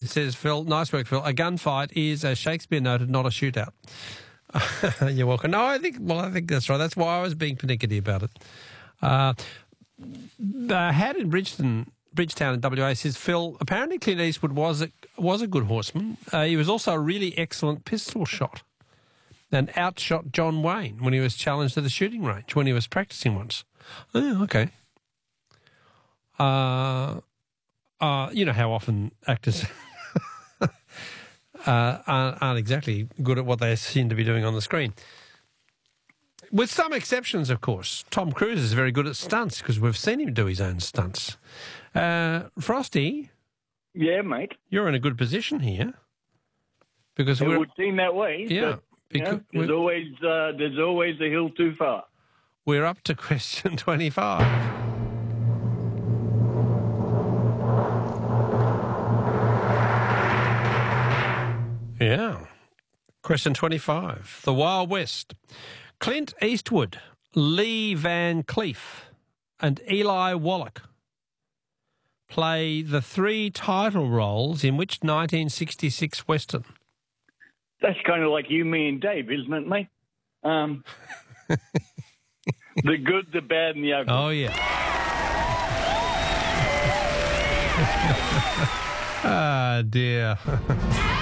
says Phil. Nice work, Phil. A gunfight is, as Shakespeare noted, not a shootout. You're welcome. No, I think that's right. That's why I was being pernickety about it. Had in Bridgetown in WA says, Phil, apparently Clint Eastwood was a good horseman. He was also a really excellent pistol shot and outshot John Wayne when he was challenged at the shooting range when he was practising once. Oh, okay. You know how often actors aren't exactly good at what they seem to be doing on the screen. With some exceptions, of course. Tom Cruise is very good at stunts because we've seen him do his own stunts. Frosty? Yeah, mate. You're in a good position here. Because it would seem that way. Yeah. But, there's always a hill too far. We're up to question 25. Yeah. Question 25. The Wild West. Clint Eastwood, Lee Van Cleef and Eli Wallach play the 3 title roles in which 1966 Western? That's kind of like You, Me and Dave, isn't it, mate? The good, the bad and the ugly. Oh, yeah. Ah, dear.